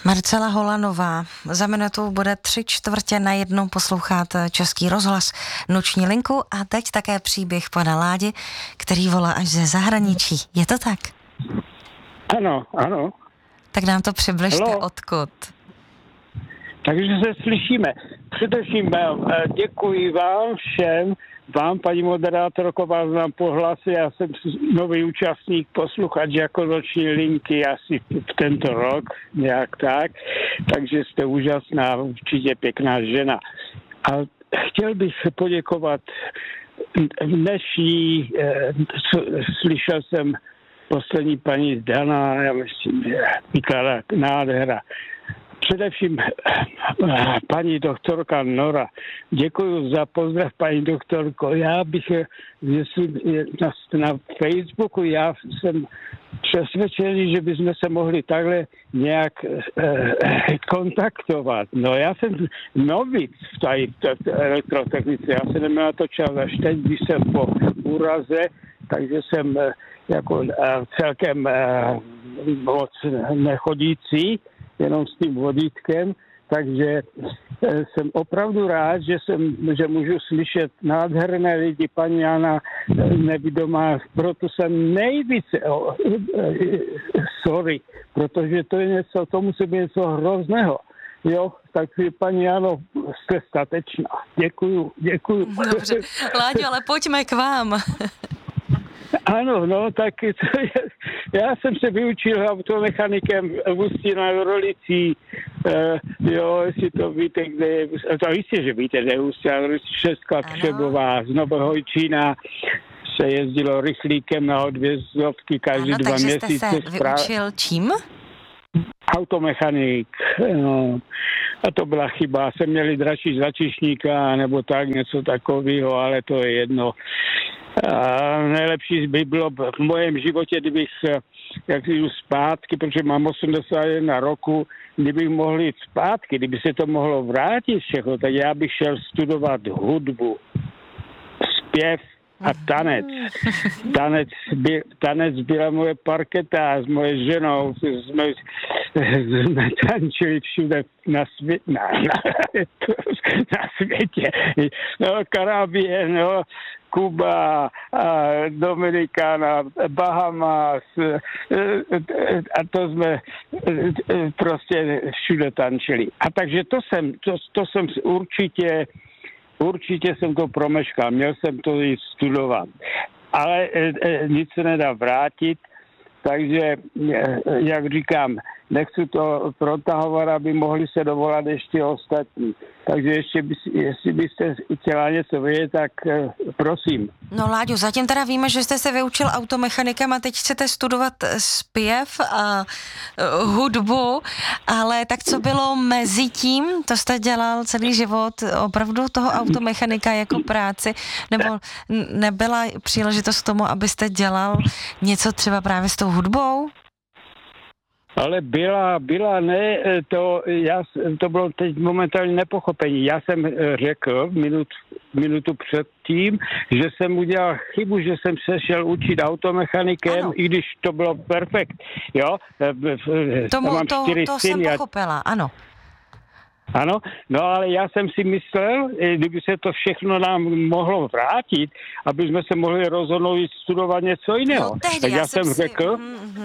Marcela Holanová. Za minutu bude 3/4 poslouchat Český rozhlas Noční linku a teď také příběh pana Ládi, který volá až ze zahraničí. Je to tak? Ano, ano. Tak nám to přibližte, Hello. odkud. Takže se slyšíme. Především děkuji vám všem, vám, paní moderátorko, vás znám po hlase, já jsem nový účastník, posluchač jako Noční linky asi v tento rok, nějak tak, takže jste úžasná, určitě pěkná žena. A chtěl bych poděkovat dnešní, slyšel jsem poslední paní Dana, já myslím, vykládá nádhera. Především paní doktorka Nora. Děkuji za pozdrav, paní doktorko. Já bych, jestli na Facebooku, já jsem přesvědčený, že bychom se mohli takhle nějak kontaktovat. No já jsem novic v té elektrotechnice, já jsem neměl na to čas až teď, když jsem po úraze, takže jsem jako celkem moc nechodící, jenom s tím vodítkem, takže jsem opravdu rád, že můžu slyšet nádherné lidi, paní Jana nevidomá, proto jsem nejvíce, sorry, protože to je něco, to musí být něco hrozného. Jo, tak paní Jano, jste statečná. Děkuju. Dobře, Láďo, ale pojďme k vám. Ano, no, tak já jsem se vyučil automechanikem v Ústí nad Orlicí, jo, jestli to víte, kde je, to jistě, že víte, kde je Ústí nad Orlicí, Šestka Třebová, z Novohojčína se jezdilo rychlíkem na odvězdovky každý 2 měsíce. Takže jste se vyučil čím? Automechanik, no. A to byla chyba, jsem měli dračí začišníka, nebo tak, něco takového, ale to je jedno. A nejlepší by bylo v mém životě, kdybych, jak jdu zpátky, protože mám 81 roku, kdybych mohl jít zpátky, kdyby se to mohlo vrátit všechno, tak já bych šel studovat hudbu, zpěv a tanec. Tanec byla moje parketa s moje ženou, jsme tančili všude na světě. No, Karabie, no, Kuba, Dominikána, Bahamas a to jsme prostě všude tančili. A takže to jsem určitě jsem to promeškal, měl jsem to jít studovat. Ale nic se nedá vrátit, takže, jak říkám, nechci to protahovat, aby mohli se dovolat ještě ostatní. Takže ještě, jestli byste chtěla něco vědět, tak prosím. No Láďo, zatím teda víme, že jste se vyučil automechanikem a teď chcete studovat zpěv a hudbu, ale tak co bylo mezi tím? To jste dělal celý život opravdu toho automechanika jako práci? Nebo nebyla příležitost k tomu, abyste dělal něco třeba právě s tou hudbou? Ale byla, ne, to bylo teď momentálně nepochopení. Já jsem řekl minutu předtím, že jsem udělal chybu, že jsem se šel učit automechanikem, ano. I když to bylo perfekt, jo. To jsem pochopila, ano. Ano, no ale já jsem si myslel, kdyby se to všechno nám mohlo vrátit, aby jsme se mohli rozhodnout studovat něco jiného. No tehdy, tak já jsem řekl...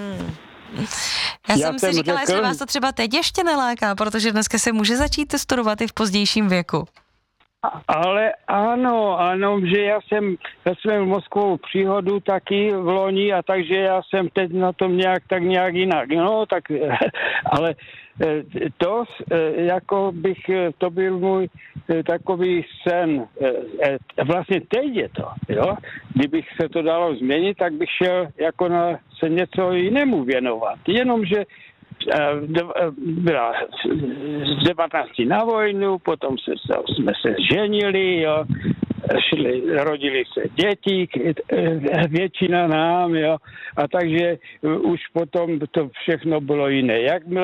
Já jsem si říkala, jestli vás to třeba teď ještě neláká, protože dneska se může začít studovat i v pozdějším věku. Ale ano, že já jsem v Moskvou příhodu taky v loni a takže já jsem teď na tom nějak jinak. No, tak, ale to, jako bych, to byl můj takový sen. Vlastně teď je to, jo. Kdybych se to dalo změnit, tak bych šel jako se něco jinému věnovat. Jenomže byla z 19 na vojnu, potom jsme se ženili, jo, rodili se děti, většina nám, jo, a takže už potom to všechno bylo jiné.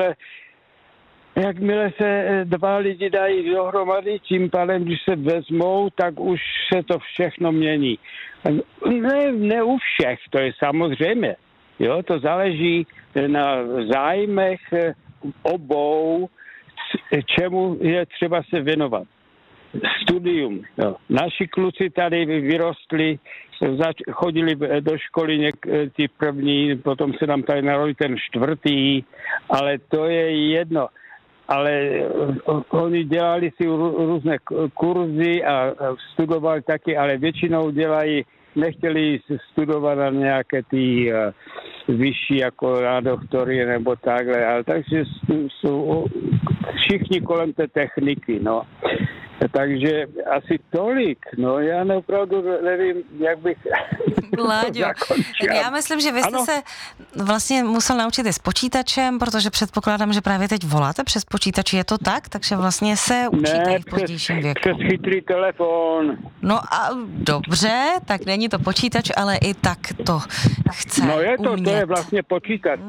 Jakmile se 2 lidi dají dohromady, tím pádem, když se vezmou, tak už se to všechno mění. Ne u všech, to je samozřejmě. Jo, to záleží na zájmech obou, čemu je třeba se věnovat. Studium. Jo. Naši kluci tady vyrostli, chodili do školy ti první, potom se nám tady narodil ten čtvrtý, ale to je jedno. Ale oni dělali si různé kurzy a studovali taky, ale většinou nechtěli studovat na nějaké ty vyšší, jako na doktory nebo takhle, ale takže jsou všichni kolem té techniky, no. Takže asi tolik, no já opravdu nevím, jak bych Láďo, já myslím, že vy jste se vlastně musel naučit i s počítačem, protože předpokládám, že právě teď voláte přes počítač, je to tak? Takže vlastně se učíte i v pozdějším věku. Přes chytrý telefon. No a dobře, tak není to počítač, ale i tak to chce No je to, umět. to je vlastně počítač,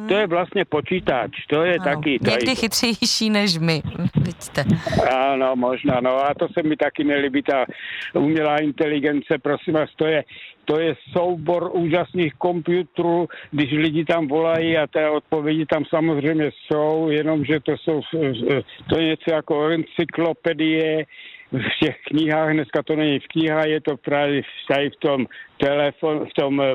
to je ano, taky. někdy chytřejší než my, vidíte. Ano, možná, no a to se mi taky nelíbí, ta umělá inteligence, prosím vás, to je soubor úžasných počítačů, když lidi tam volají a té odpovědi tam samozřejmě jsou, jenomže to je něco jako encyklopedie v těch knihách, dneska to není v knihách, je to právě v tom telefon,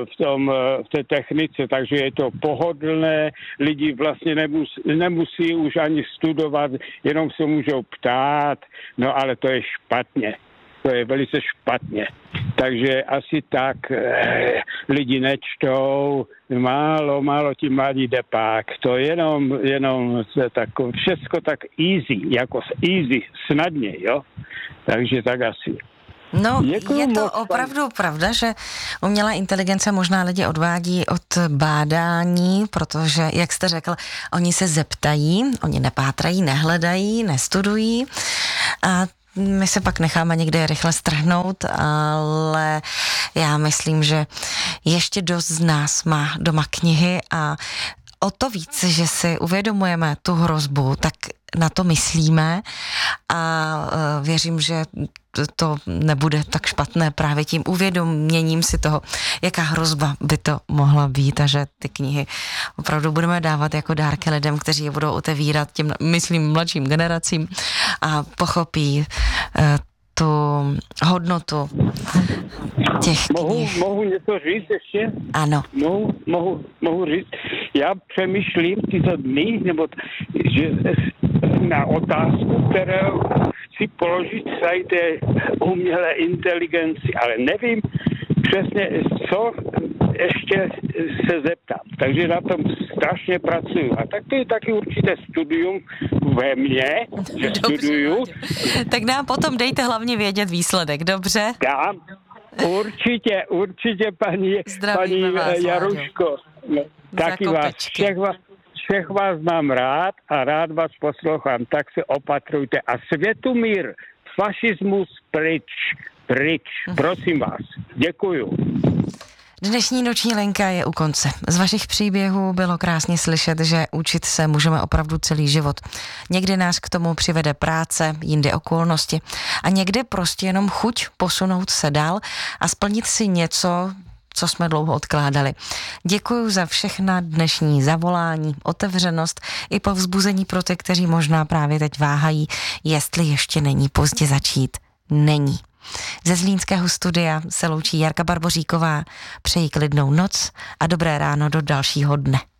v té technice, takže je to pohodlné, lidi vlastně nemusí už ani studovat, jenom se můžou ptát, no ale to je špatně. To je velice špatně. Takže asi tak lidi nečtou, málo ti mladí depák. To jenom tak, všecko tak easy, snadně, jo. Takže tak asi. No, je to opravdu pravda, že umělá inteligence možná lidi odvádí od bádání, protože, jak jste řekl, oni se zeptají, oni nepátrají, nehledají, nestudují a my se pak necháme někde rychle strhnout, ale já myslím, že ještě dost z nás má doma knihy a o to víc, že si uvědomujeme tu hrozbu, tak na to myslíme a věřím, že to nebude tak špatné právě tím uvědoměním si toho, jaká hrozba by to mohla být a že ty knihy opravdu budeme dávat jako dárky lidem, kteří je budou otevírat těm, myslím, mladším generacím a pochopí tu hodnotu těch knih. Mohu něco říct ještě? Ano. Mohu říct. Já přemýšlím tyto dny, nebo že na otázku, kterou chci položit tady té umělé inteligenci, ale nevím přesně, co ještě se zeptám. Takže na tom strašně pracuju. A tak to je taky určité studium ve mně, že studuju. Tak nám potom dejte hlavně vědět výsledek, dobře? Dám. Určitě paní Jaruško. Taky všech vás mám rád a rád vás poslouchám, tak se opatrujte. A světumír, fašismus pryč, prosím vás. Děkuju. Dnešní noční linka je u konce. Z vašich příběhů bylo krásně slyšet, že učit se můžeme opravdu celý život. Někdy nás k tomu přivede práce, jindy okolnosti a někdy prostě jenom chuť posunout se dál a splnit si něco, co jsme dlouho odkládali. Děkuji za všechna dnešní zavolání, otevřenost i povzbuzení pro ty, kteří možná právě teď váhají, jestli ještě není pozdě začít. Není. Ze zlínského studia se loučí Jarka Barboříková. Přeji klidnou noc a dobré ráno do dalšího dne.